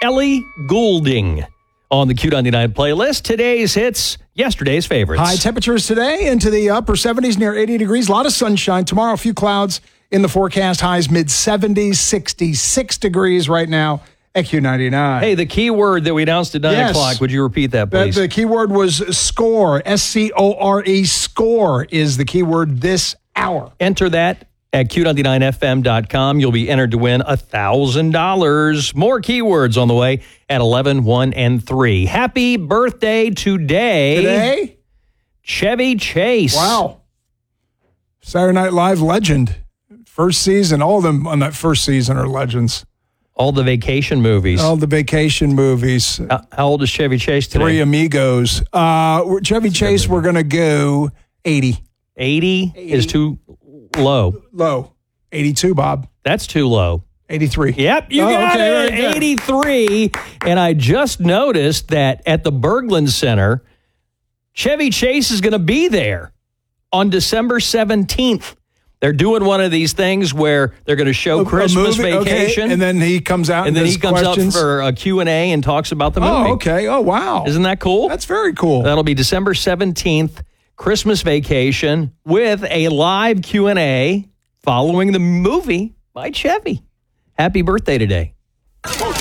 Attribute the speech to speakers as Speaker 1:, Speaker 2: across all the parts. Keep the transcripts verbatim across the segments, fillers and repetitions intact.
Speaker 1: Ellie Goulding on the Q ninety-nine playlist. Today's hits, yesterday's favorites.
Speaker 2: High temperatures today into the upper seventies, near eighty degrees. A lot of sunshine. Tomorrow, a few clouds in the forecast. Highs mid seventies, sixty-six degrees right now at Q ninety-nine.
Speaker 1: Hey, the key word that we announced at nine
Speaker 2: Yes.
Speaker 1: o'clock, would you repeat that, please?
Speaker 2: The, the key word was score. S C O R E, score is the key word this hour.
Speaker 1: Enter that at Q ninety-nine F M dot com. You'll be entered to win one thousand dollars. More keywords on the way at eleven, one, and three. Happy birthday today.
Speaker 2: Today?
Speaker 1: Chevy Chase.
Speaker 2: Wow. Saturday Night Live legend. First season. All of them on that first season are legends.
Speaker 1: All the vacation movies.
Speaker 2: All the vacation movies.
Speaker 1: How, how old is Chevy Chase today?
Speaker 2: Three Amigos. Uh, we're- Chevy Chase, we're going to go eighty.
Speaker 1: eighty,
Speaker 2: eighty
Speaker 1: is too low.
Speaker 2: Low. eighty-two, Bob.
Speaker 1: That's too low.
Speaker 2: eighty-three.
Speaker 1: Yep, you
Speaker 2: Oh,
Speaker 1: got
Speaker 2: okay,
Speaker 1: it.
Speaker 2: very good.
Speaker 1: eighty-three. And I just noticed that at the Berglund Center, Chevy Chase is going to be there on December seventeenth. They're doing one of these things where they're going to show
Speaker 2: A- a
Speaker 1: Christmas
Speaker 2: movie, okay,
Speaker 1: Vacation.
Speaker 2: and then he comes out
Speaker 1: and
Speaker 2: and
Speaker 1: then
Speaker 2: does
Speaker 1: he comes
Speaker 2: questions.
Speaker 1: up for a Q and A and talks about the movie.
Speaker 2: Oh, okay. Oh, wow.
Speaker 1: Isn't that cool?
Speaker 2: That's very cool.
Speaker 1: That'll be December seventeenth, Christmas Vacation, with a live Q and A following the movie by Chevy. Happy birthday today.
Speaker 3: Coach,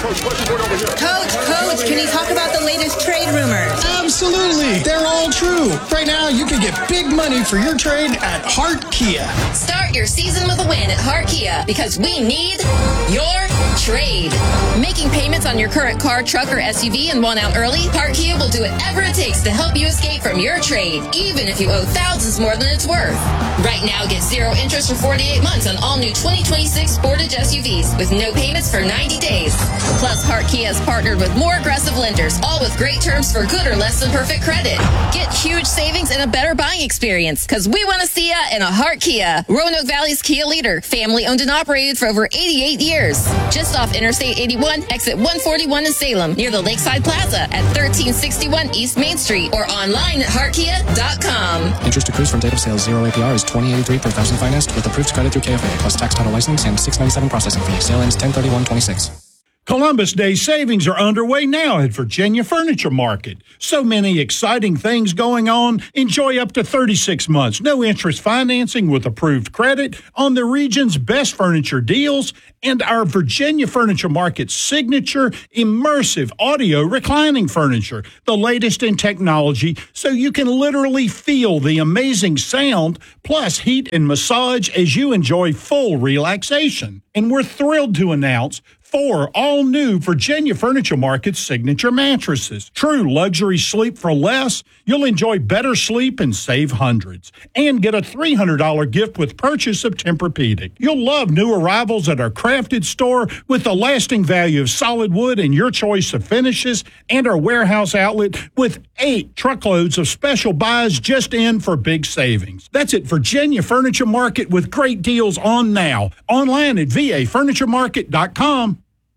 Speaker 3: Coach, can you talk about the latest trade rumors?
Speaker 4: Absolutely. They're all true. Right now, you can get big money for your trade at Hart Kia.
Speaker 5: Start your season with a win at Hart Kia because we need your trade. Making payments on your current car, truck, or S U V and want out early? Hart Kia will do whatever it takes to help you escape from your trade, even if you owe thousands more than it's worth. Right now, get zero interest for forty-eight months on all new twenty twenty-six Sportage S U Vs with no payments for ninety days. Plus, Hart Kia has partnered with more aggressive lenders, all with great terms for good or less than perfect credit. Get huge savings and a better buying experience because we want to see ya in a Hart Kia. Roanoke Valley's Kia leader, family owned and operated for over eighty-eight years. Just off Interstate eighty-one, exit one forty-one in Salem, near the Lakeside Plaza at thirteen sixty-one East Main Street or online at hart kia dot com.
Speaker 6: Interest accrues from date of sale. Zero A P R is twenty eighty-three per thousand financed with approved credit through K F A plus tax title license and six ninety-seven processing fee. Sale ends ten thirty-one twenty-six.
Speaker 7: Columbus Day savings are underway now at Virginia Furniture Market. So many exciting things going on. Enjoy up to thirty-six months, no interest financing with approved credit on the region's best furniture deals and our Virginia Furniture Market signature immersive audio reclining furniture, the latest in technology, so you can literally feel the amazing sound, plus heat and massage as you enjoy full relaxation. And we're thrilled to announce four all-new Virginia Furniture Market signature mattresses. True luxury sleep for less. You'll enjoy better sleep and save hundreds. And get a three hundred dollars gift with purchase of Tempur-Pedic. You'll love new arrivals at our crafted store with the lasting value of solid wood and your choice of finishes, and our warehouse outlet with eight truckloads of special buys just in for big savings. That's at Virginia Furniture Market with great deals on now. Online at v a furniture market dot com.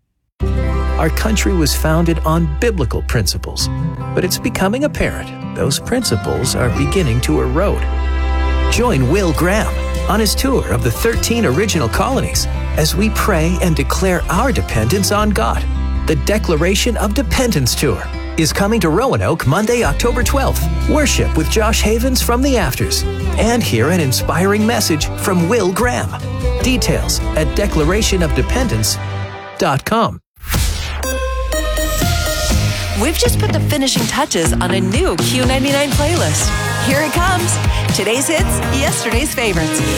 Speaker 8: Our country was founded on biblical principles, but it's becoming apparent those principles are beginning to erode. Join Will Graham on his tour of the thirteen original colonies as we pray and declare our dependence on God. The Declaration of Dependence Tour is coming to Roanoke Monday, October twelfth. Worship with Josh Havens from the Afters and hear an inspiring message from Will Graham. Details at declaration of dependence dot com.
Speaker 9: We've just put the finishing touches on a new Q ninety-nine playlist. Here it comes. Today's hits, yesterday's favorites.